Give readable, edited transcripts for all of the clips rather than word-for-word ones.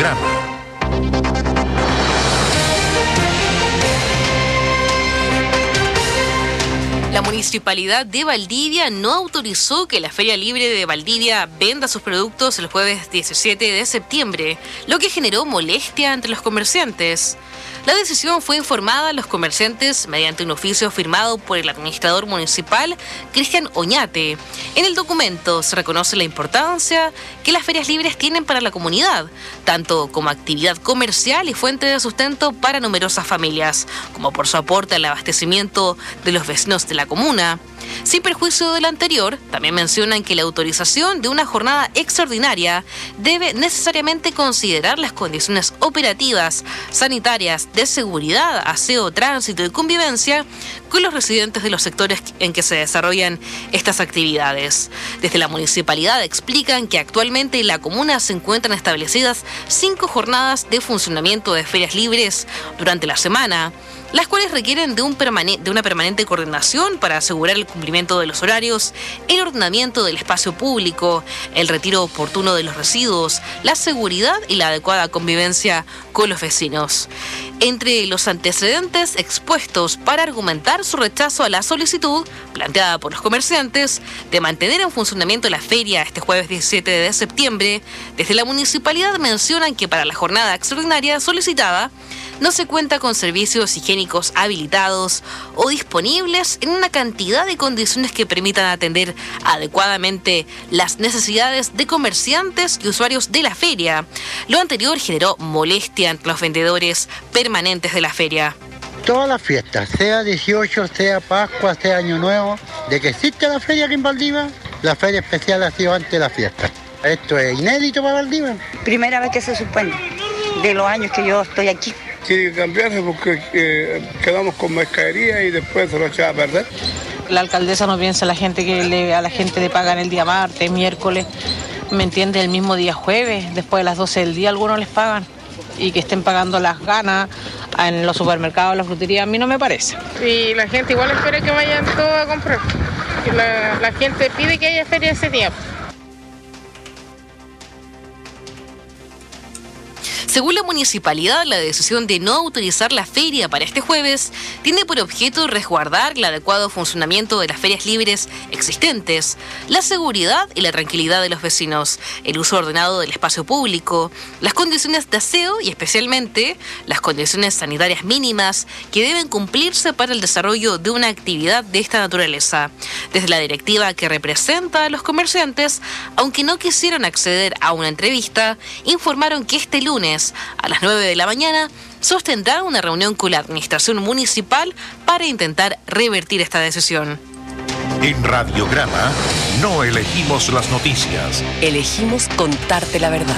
Radiograma. La Municipalidad de Valdivia no autorizó que la Feria Libre de Valdivia venda sus productos el jueves 17 de septiembre, lo que generó molestia entre los comerciantes. La decisión fue informada a los comerciantes mediante un oficio firmado por el administrador municipal, Cristian Oñate. En el documento se reconoce la importancia que las ferias libres tienen para la comunidad, tanto como actividad comercial y fuente de sustento para numerosas familias, como por su aporte al abastecimiento de los vecinos de la comuna. Sin perjuicio de lo anterior, también mencionan que la autorización de una jornada extraordinaria debe necesariamente considerar las condiciones operativas, sanitarias, de seguridad, aseo, tránsito y convivencia con los residentes de los sectores en que se desarrollan estas actividades. Desde la municipalidad explican que actualmente en la comuna se encuentran establecidas 5 jornadas de funcionamiento de ferias libres durante la semana, las cuales requieren de una permanente coordinación para asegurar el cumplimiento de los horarios, el ordenamiento del espacio público, el retiro oportuno de los residuos, la seguridad y la adecuada convivencia con los vecinos. Entre los antecedentes expuestos para argumentar su rechazo a la solicitud planteada por los comerciantes de mantener en funcionamiento la feria este jueves 17 de septiembre, desde la municipalidad mencionan que para la jornada extraordinaria solicitada no se cuenta con servicios higiénicos habilitados o disponibles en una cantidad de condiciones que permitan atender adecuadamente las necesidades de comerciantes y usuarios de la feria. Lo anterior generó molestia entre los vendedores permanentes de la feria. Todas las fiestas, sea 18, sea Pascua, sea Año Nuevo, de que existe la feria aquí en Valdivia, la feria especial ha sido antes de la fiesta. Esto es inédito para Valdivia. Primera vez que se suspende, de los años que yo estoy aquí. Tiene que cambiarse porque quedamos con mercadería y después se lo echaba a perder. La alcaldesa no piensa a la gente a la gente le pagan el día martes, miércoles, ¿me entiende? El mismo día jueves, después de las 12 del día algunos les pagan. Y que estén pagando las ganas en los supermercados, en la frutería, a mí no me parece. Y la gente igual espera que vayan todos a comprar. La gente pide que haya feria ese día. Según la municipalidad, la decisión de no autorizar la feria para este jueves tiene por objeto resguardar el adecuado funcionamiento de las ferias libres existentes, la seguridad y la tranquilidad de los vecinos, el uso ordenado del espacio público, las condiciones de aseo y especialmente las condiciones sanitarias mínimas que deben cumplirse para el desarrollo de una actividad de esta naturaleza. Desde la directiva que representa a los comerciantes, aunque no quisieron acceder a una entrevista, informaron que este lunes a las 9 de la mañana sostendrán una reunión con la administración municipal para intentar revertir esta decisión. En Radiograma no elegimos las noticias. Elegimos contarte la verdad.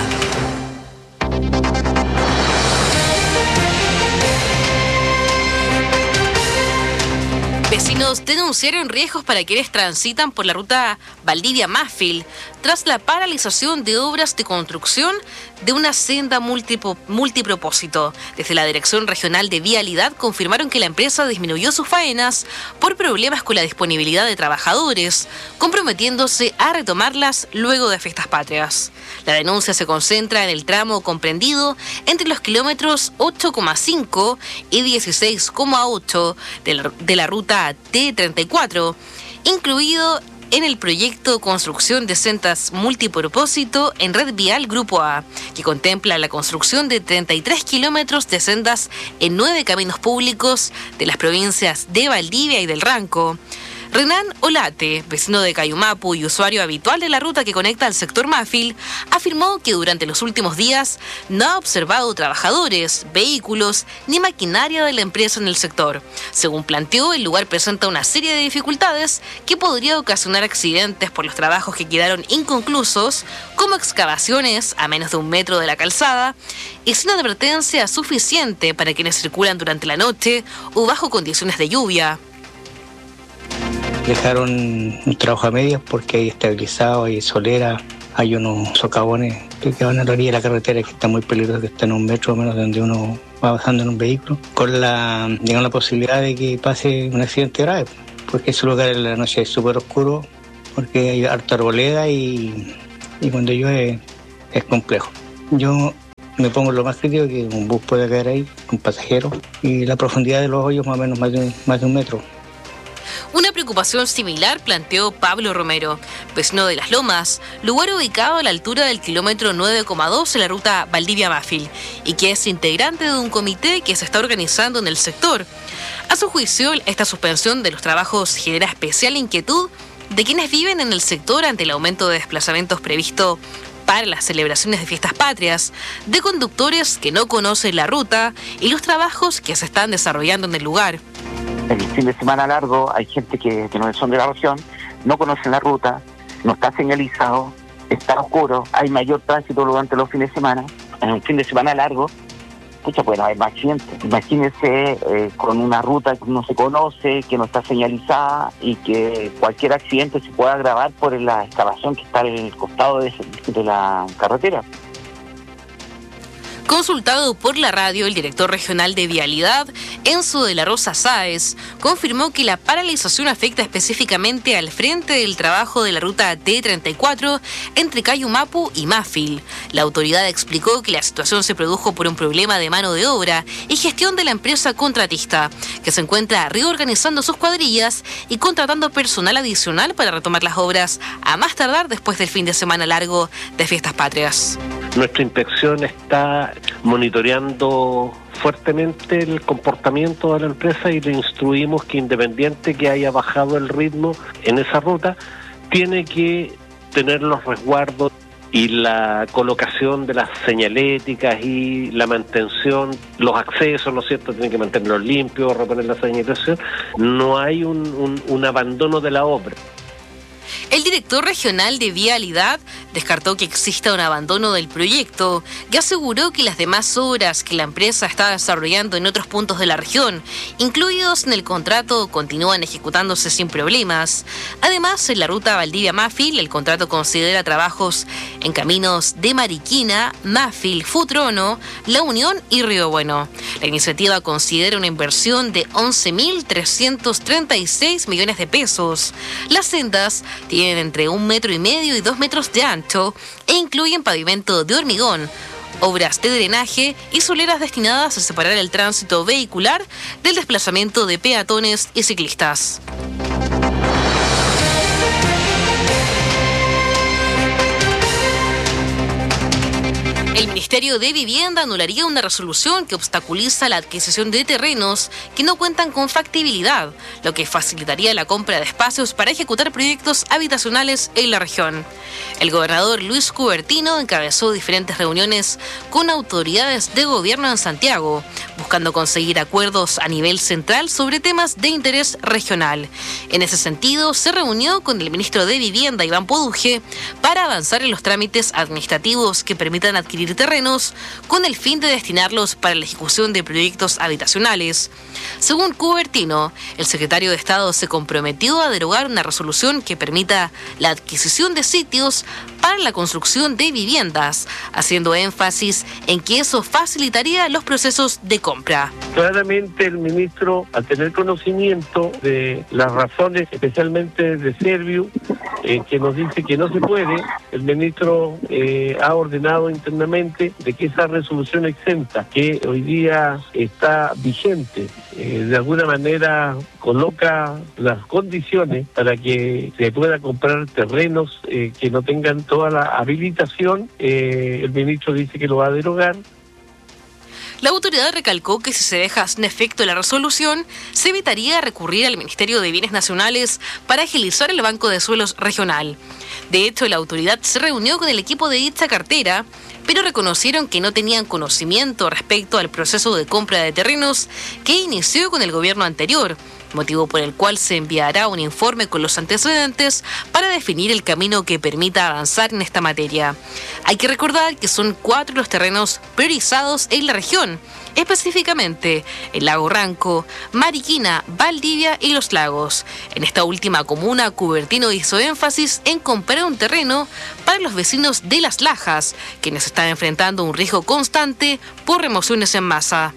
Vecinos denunciaron riesgos para quienes transitan por la ruta Valdivia-Mafil tras la paralización de obras de construcción de una senda multipropósito. Desde la Dirección Regional de Vialidad confirmaron que la empresa disminuyó sus faenas por problemas con la disponibilidad de trabajadores, comprometiéndose a retomarlas luego de fiestas patrias. La denuncia se concentra en el tramo comprendido entre los kilómetros 8,5 y 16,8 de la ruta T34, incluido en el proyecto Construcción de Sendas Multipropósito en Red Vial Grupo A, que contempla la construcción de 33 kilómetros de sendas en 9 caminos públicos de las provincias de Valdivia y del Ranco. Renan Olate, vecino de Cayumapu y usuario habitual de la ruta que conecta al sector Mafil, afirmó que durante los últimos días no ha observado trabajadores, vehículos ni maquinaria de la empresa en el sector. Según planteó, el lugar presenta una serie de dificultades que podría ocasionar accidentes por los trabajos que quedaron inconclusos, como excavaciones a menos de 1 metro de la calzada y sin advertencia suficiente para quienes circulan durante la noche o bajo condiciones de lluvia. Dejaron un trabajo a medias porque hay estabilizado, hay solera, hay unos socavones que van a la orilla de la carretera que está muy peligroso, que están a 1 metro o menos de donde uno va bajando en un vehículo, con la posibilidad de que pase un accidente grave, porque ese lugar en la noche es súper oscuro, porque hay harta arboleda y cuando llueve es complejo. Yo me pongo lo más crítico que un bus puede caer ahí, un pasajero, y la profundidad de los hoyos más o menos más de un metro. Una preocupación similar planteó Pablo Romero, vecino de Las Lomas, lugar ubicado a la altura del kilómetro 9,2 en la ruta Valdivia-Mafil, y que es integrante de un comité que se está organizando en el sector. A su juicio, esta suspensión de los trabajos genera especial inquietud de quienes viven en el sector ante el aumento de desplazamientos previsto para las celebraciones de fiestas patrias, de conductores que no conocen la ruta y los trabajos que se están desarrollando en el lugar. En el fin de semana largo hay gente que no son de la región, no conocen la ruta, no está señalizado, está oscuro, hay mayor tránsito durante los fines de semana. En un fin de semana largo, pueden haber más accidentes. Imagínense con una ruta que no se conoce, que no está señalizada y que cualquier accidente se pueda agravar por la excavación que está al costado de la carretera. Consultado por la radio, el director regional de Vialidad, Enzo de la Rosa Sáez, confirmó que la paralización afecta específicamente al frente del trabajo de la ruta T34 entre Cayumapu y Mafil. La autoridad explicó que la situación se produjo por un problema de mano de obra y gestión de la empresa contratista, que se encuentra reorganizando sus cuadrillas y contratando personal adicional para retomar las obras a más tardar después del fin de semana largo de Fiestas Patrias. Nuestra inspección está monitoreando fuertemente el comportamiento de la empresa y le instruimos que independiente que haya bajado el ritmo en esa ruta, tiene que tener los resguardos y la colocación de las señaléticas y la mantención, los accesos, ¿no es cierto?, tienen que mantenerlos limpios, reponer la señalización. No hay un abandono de la obra. El director regional de Vialidad descartó que exista un abandono del proyecto y aseguró que las demás obras que la empresa está desarrollando en otros puntos de la región, incluidos en el contrato, continúan ejecutándose sin problemas. Además, en la ruta Valdivia-Mafil, el contrato considera trabajos en caminos de Mariquina, Mafil, Futrono, La Unión y Río Bueno. La iniciativa considera una inversión de 11.336 millones de pesos. Las sendas tienen entre 1,5 metros y 2 metros de ancho e incluyen pavimento de hormigón, obras de drenaje y soleras destinadas a separar el tránsito vehicular del desplazamiento de peatones y ciclistas. El Ministerio de Vivienda anularía una resolución que obstaculiza la adquisición de terrenos que no cuentan con factibilidad, lo que facilitaría la compra de espacios para ejecutar proyectos habitacionales en la región. El gobernador Luis Cubertino encabezó diferentes reuniones con autoridades de gobierno en Santiago, buscando conseguir acuerdos a nivel central sobre temas de interés regional. En ese sentido, se reunió con el ministro de Vivienda, Iván Poduje, para avanzar en los trámites administrativos que permitan adquirir terrenos con el fin de destinarlos para la ejecución de proyectos habitacionales. Según Cubertino, el secretario de Estado se comprometió a derogar una resolución que permita la adquisición de sitios para la construcción de viviendas, haciendo énfasis en que eso facilitaría los procesos de compra. Claramente el ministro, al tener conocimiento de las razones, especialmente de Serviu, que nos dice que no se puede, el ministro ha ordenado internamente de que esa resolución exenta, que hoy día está vigente, de alguna manera coloca las condiciones para que se pueda comprar terrenos que no tengan toda la habilitación. El ministro dice que lo va a derogar. La autoridad recalcó que si se deja sin efecto la resolución, se evitaría recurrir al Ministerio de Bienes Nacionales para agilizar el Banco de Suelos regional. De hecho, la autoridad se reunió con el equipo de dicha cartera, pero reconocieron que no tenían conocimiento respecto al proceso de compra de terrenos que inició con el gobierno anterior, motivo por el cual se enviará un informe con los antecedentes para definir el camino que permita avanzar en esta materia. Hay que recordar que son 4 los terrenos priorizados en la región, específicamente el Lago Ranco, Mariquina, Valdivia y Los Lagos. En esta última comuna, Cubertino hizo énfasis en comprar un terreno para los vecinos de Las Lajas, quienes están enfrentando un riesgo constante por remociones en masa.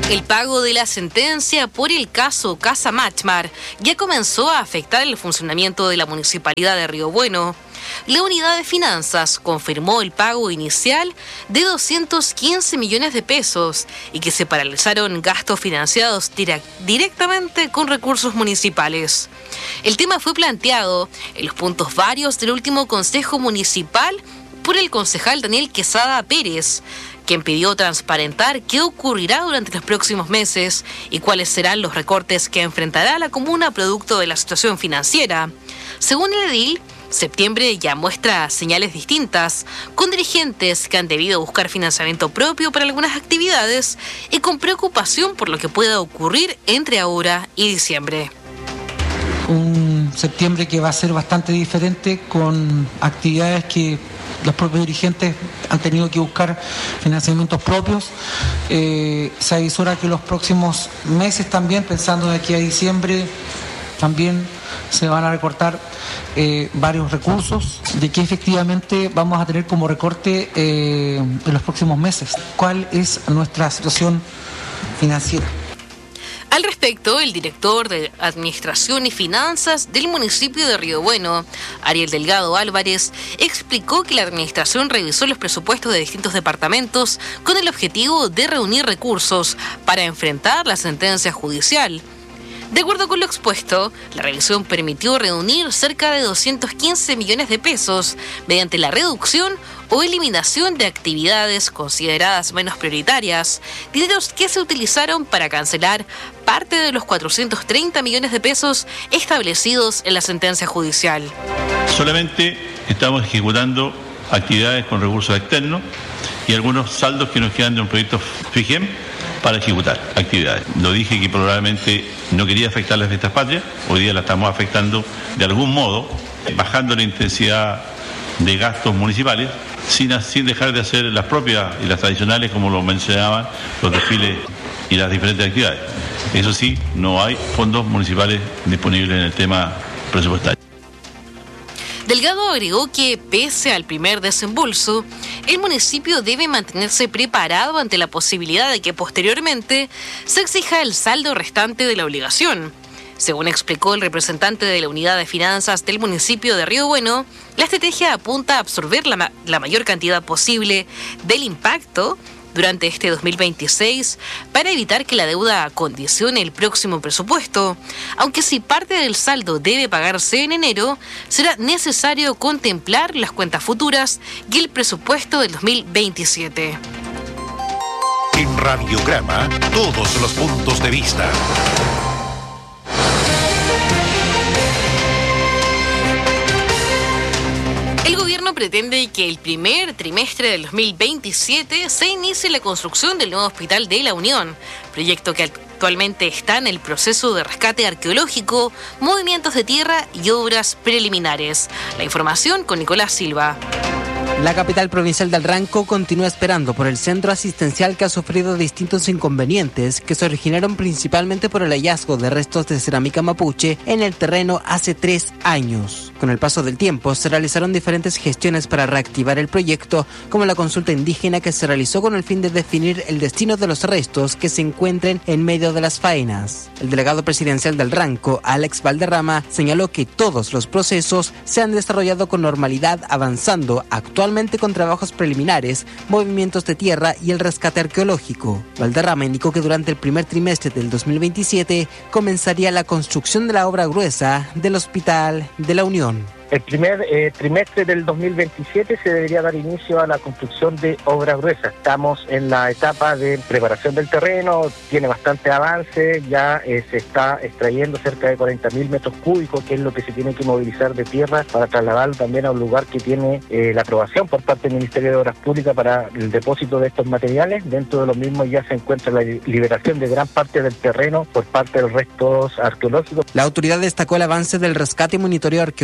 El pago de la sentencia por el caso Casa Machmar ya comenzó a afectar el funcionamiento de la Municipalidad de Río Bueno. La Unidad de Finanzas confirmó el pago inicial de 215 millones de pesos y que se paralizaron gastos financiados directamente con recursos municipales. El tema fue planteado en los puntos varios del último Consejo Municipal por el concejal Daniel Quesada Pérez, quien pidió transparentar qué ocurrirá durante los próximos meses y cuáles serán los recortes que enfrentará la comuna producto de la situación financiera. Según el edil, septiembre ya muestra señales distintas, con dirigentes que han debido buscar financiamiento propio para algunas actividades y con preocupación por lo que pueda ocurrir entre ahora y diciembre. Un septiembre que va a ser bastante diferente, con actividades que los propios dirigentes han tenido que buscar financiamientos propios. Se avisora que los próximos meses también, pensando de aquí a diciembre, también se van a recortar varios recursos, de que efectivamente vamos a tener como recorte en los próximos meses. ¿Cuál es nuestra situación financiera? Al respecto, el director de Administración y Finanzas del municipio de Río Bueno, Ariel Delgado Álvarez, explicó que la administración revisó los presupuestos de distintos departamentos con el objetivo de reunir recursos para enfrentar la sentencia judicial. De acuerdo con lo expuesto, la revisión permitió reunir cerca de 215 millones de pesos mediante la reducción o eliminación de actividades consideradas menos prioritarias, dineros que se utilizaron para cancelar parte de los 430 millones de pesos establecidos en la sentencia judicial. Solamente estamos ejecutando actividades con recursos externos y algunos saldos que nos quedan de un proyecto FIGEM para ejecutar actividades. Lo dije que probablemente no quería afectar las fiestas patrias, hoy día la estamos afectando de algún modo, bajando la intensidad de gastos municipales, sin dejar de hacer las propias y las tradicionales, como lo mencionaban, los desfiles y las diferentes actividades. Eso sí, no hay fondos municipales disponibles en el tema presupuestario. Delgado agregó que, pese al primer desembolso, el municipio debe mantenerse preparado ante la posibilidad de que posteriormente se exija el saldo restante de la obligación. Según explicó el representante de la Unidad de Finanzas del municipio de Río Bueno, la estrategia apunta a absorber la mayor cantidad posible del impacto durante este 2026 para evitar que la deuda condicione el próximo presupuesto, aunque si parte del saldo debe pagarse en enero, será necesario contemplar las cuentas futuras y el presupuesto del 2027. En Radiograma, todos los puntos de vista. El gobierno pretende que el primer trimestre del 2027 se inicie la construcción del nuevo Hospital de la Unión, proyecto que actualmente está en el proceso de rescate arqueológico, movimientos de tierra y obras preliminares. La información con Nicolás Silva. La capital provincial del Ranco continúa esperando por el centro asistencial que ha sufrido distintos inconvenientes que se originaron principalmente por el hallazgo de restos de cerámica mapuche en el terreno hace 3 años. Con el paso del tiempo se realizaron diferentes gestiones para reactivar el proyecto, como la consulta indígena que se realizó con el fin de definir el destino de los restos que se encuentren en medio de las faenas. El delegado presidencial del Ranco, Alex Valderrama, señaló que todos los procesos se han desarrollado con normalidad, avanzando actualmente con trabajos preliminares, movimientos de tierra y el rescate arqueológico. Valderrama indicó que durante el primer trimestre del 2027 comenzaría la construcción de la obra gruesa del Hospital de la Unión. El primer trimestre del 2027 se debería dar inicio a la construcción de obra gruesa. Estamos en la etapa de preparación del terreno, tiene bastante avance, ya se está extrayendo cerca de 40.000 metros cúbicos, que es lo que se tiene que movilizar de tierra para trasladarlo también a un lugar que tiene la aprobación por parte del Ministerio de Obras Públicas para el depósito de estos materiales. Dentro de los mismos ya se encuentra la liberación de gran parte del terreno por parte de los restos arqueológicos. La autoridad destacó el avance del rescate y monitoreo arqueológico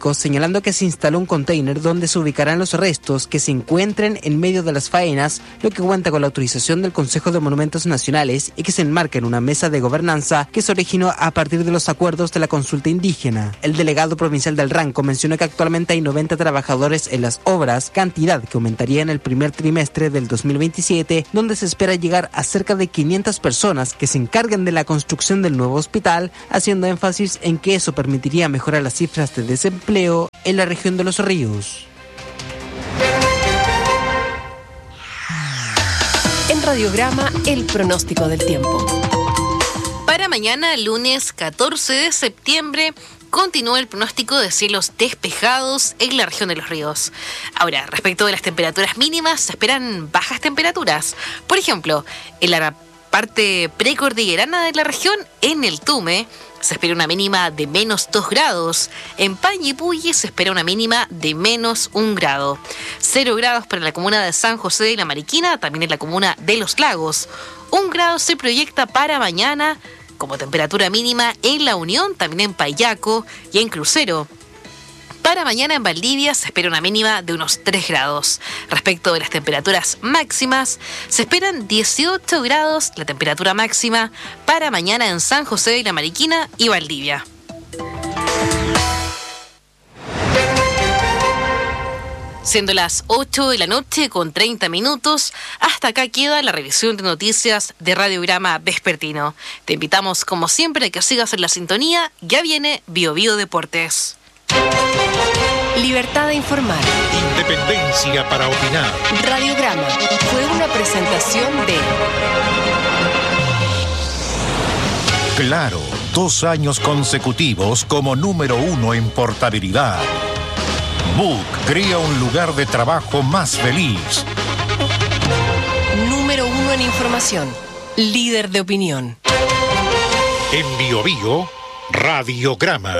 públicos, señalando que se instaló un container donde se ubicarán los restos que se encuentren en medio de las faenas, lo que cuenta con la autorización del Consejo de Monumentos Nacionales y que se enmarca en una mesa de gobernanza que se originó a partir de los acuerdos de la consulta indígena. El delegado provincial del Ranco mencionó que actualmente hay 90 trabajadores en las obras, cantidad que aumentaría en el primer trimestre del 2027, donde se espera llegar a cerca de 500 personas que se encarguen de la construcción del nuevo hospital, haciendo énfasis en que eso permitiría mejorar las cifras de desempleo en la región de Los Ríos. En Radiograma, el pronóstico del tiempo. Para mañana, lunes 14 de septiembre, continúa el pronóstico de cielos despejados en la región de Los Ríos. Ahora, respecto de las temperaturas mínimas, se esperan bajas temperaturas. Por ejemplo, en la parte precordillerana de la región, en el Tume, se espera una mínima de -2 grados. En Panguipulli se espera una mínima de -1 grado. 0 grados para la comuna de San José de la Mariquina, también en la comuna de Los Lagos. 1 grado se proyecta para mañana como temperatura mínima en La Unión, también en Payaco y en Crucero. Para mañana en Valdivia se espera una mínima de unos 3 grados. Respecto de las temperaturas máximas, se esperan 18 grados la temperatura máxima para mañana en San José de la Mariquina y Valdivia. Siendo las 8 de la noche con 30 minutos, hasta acá queda la revisión de noticias de Radiograma Vespertino. Te invitamos, como siempre, a que sigas en la sintonía. Ya viene Bio Bio Deportes. Libertad de informar. Independencia para opinar. Radiograma fue una presentación de... Claro, 2 años consecutivos como número 1 en portabilidad. Book crea un lugar de trabajo más feliz. Número 1 en información. Líder de opinión. En Bio Bio, Radiograma.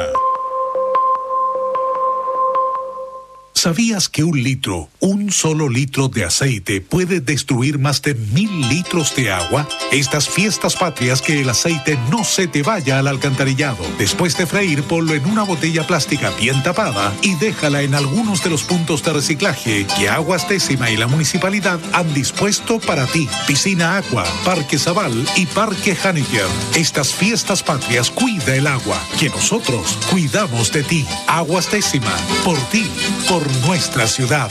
¿Sabías que un solo litro de aceite puede destruir más de 1000 litros de agua? Estas fiestas patrias, que el aceite no se te vaya al alcantarillado. Después de freír, ponlo en una botella plástica bien tapada y déjala en algunos de los puntos de reciclaje que Aguas Décima y la municipalidad han dispuesto para ti. Piscina Agua, Parque Zabal y Parque Haniger. Estas fiestas patrias, cuida el agua, que nosotros cuidamos de ti. Aguas Décima, por ti, por nuestra ciudad.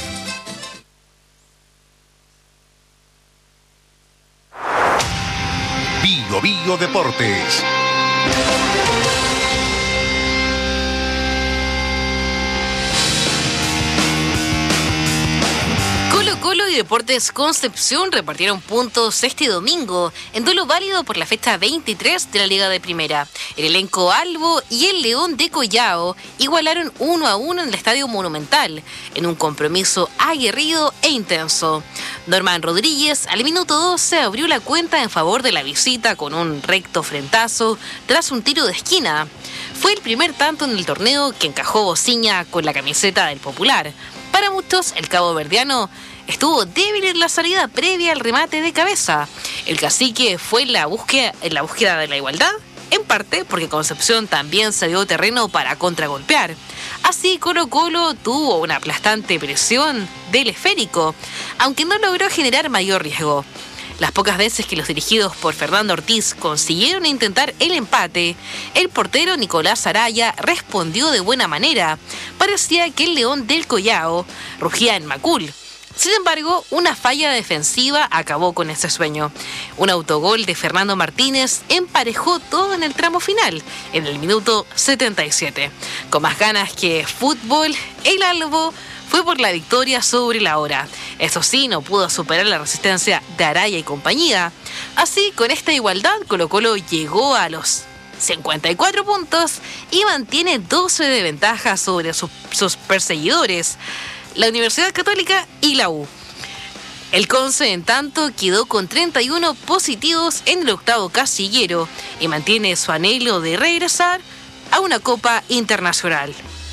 Bio Bio Deportes. Colo-Colo y Deportes Concepción repartieron puntos este domingo en duelo válido por la fecha 23 de la Liga de Primera. El elenco Albo y el León de Collao igualaron 1-1 en el Estadio Monumental, en un compromiso aguerrido e intenso. Norman Rodríguez al minuto 12 abrió la cuenta en favor de la visita con un recto frentazo tras un tiro de esquina. Fue el primer tanto en el torneo que encajó Bociña con la camiseta del Popular. Para muchos, el caboverdiano estuvo débil en la salida previa al remate de cabeza. El cacique fue en la búsqueda de la igualdad, en parte porque Concepción también se dio terreno para contragolpear. Así, Colo-Colo tuvo una aplastante presión del esférico, aunque no logró generar mayor riesgo. Las pocas veces que los dirigidos por Fernando Ortiz consiguieron intentar el empate, el portero Nicolás Araya respondió de buena manera. Parecía que el León del Collao rugía en Macul. Sin embargo, una falla defensiva acabó con ese sueño. Un autogol de Fernando Martínez emparejó todo en el tramo final, en el minuto 77. Con más ganas que fútbol, el Albo fue por la victoria sobre la hora. Eso sí, no pudo superar la resistencia de Araya y compañía. Así, con esta igualdad, Colo-Colo llegó a los 54 puntos y mantiene 12 de ventaja sobre sus perseguidores, la Universidad Católica y la U. El Conce, en tanto, quedó con 31 positivos en el octavo casillero y mantiene su anhelo de regresar a una Copa Internacional.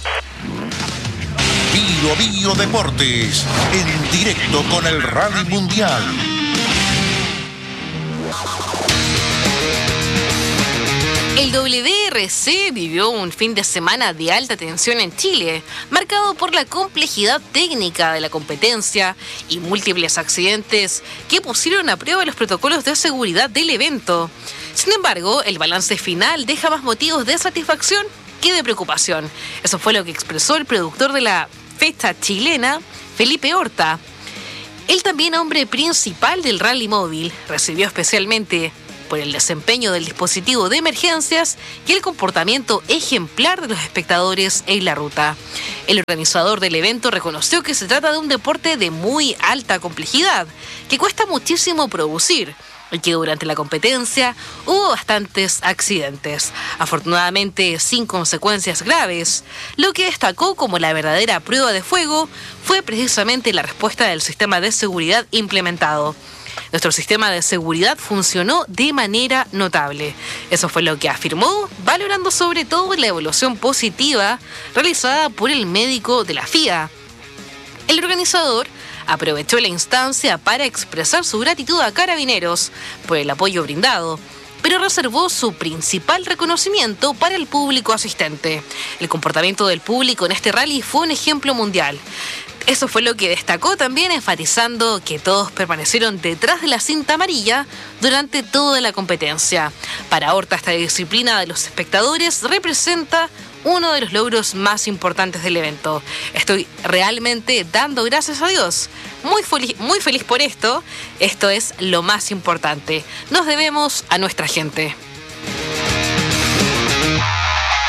Bio Bio Deportes, en directo con el Rally Mundial. El WRC vivió un fin de semana de alta tensión en Chile, marcado por la complejidad técnica de la competencia y múltiples accidentes que pusieron a prueba los protocolos de seguridad del evento. Sin embargo, el balance final deja más motivos de satisfacción que de preocupación. Eso fue lo que expresó el productor de la fecha chilena, Felipe Horta. Él, también hombre principal del rally móvil, recibió especialmente por el desempeño del dispositivo de emergencias y el comportamiento ejemplar de los espectadores en la ruta. El organizador del evento reconoció que se trata de un deporte de muy alta complejidad, que cuesta muchísimo producir, y que durante la competencia hubo bastantes accidentes, afortunadamente sin consecuencias graves. Lo que destacó como la verdadera prueba de fuego fue precisamente la respuesta del sistema de seguridad implementado. Nuestro sistema de seguridad funcionó de manera notable. Eso fue lo que afirmó, valorando sobre todo la evaluación positiva realizada por el médico de la FIA. El organizador aprovechó la instancia para expresar su gratitud a Carabineros por el apoyo brindado, pero reservó su principal reconocimiento para el público asistente. El comportamiento del público en este rally fue un ejemplo mundial. Eso fue lo que destacó, también enfatizando que todos permanecieron detrás de la cinta amarilla durante toda la competencia. Para Horta, esta disciplina de los espectadores representa uno de los logros más importantes del evento. Estoy realmente dando gracias a Dios. Muy feliz por esto. Esto es lo más importante. Nos debemos a nuestra gente.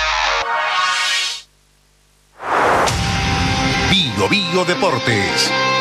Bio Deportes.